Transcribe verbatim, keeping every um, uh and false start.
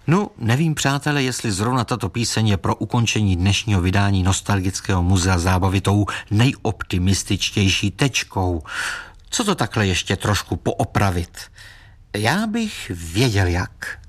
No, nevím, přátelé, jestli zrovna tato píseň je pro ukončení dnešního vydání Nostalgického muzea zábavy tou nejoptimističtější tečkou. Co to takhle ještě trošku poopravit? Já bych věděl jak.